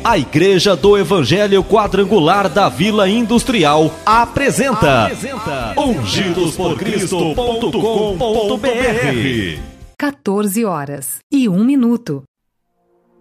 A Igreja do Evangelho Quadrangular da Vila Industrial apresenta ungidosporcristo.com.br. 14 horas e 1 minuto.